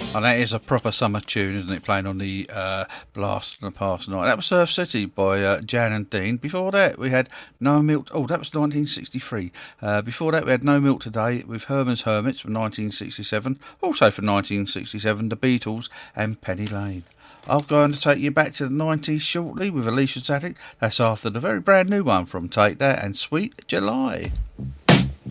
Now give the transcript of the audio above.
And that is a proper summer tune, isn't it? Playing on the Blast on the Past Night. That was Surf City by Jan and Dean. Before that, we had No Milk. Oh, that was 1963. Before that, we had No Milk Today with Herman's Hermits from 1967. Also from 1967, The Beatles and Penny Lane. I'm going to take you back to the 90s shortly with Alicia Static. That's after the very brand new one from Take That and Sweet July.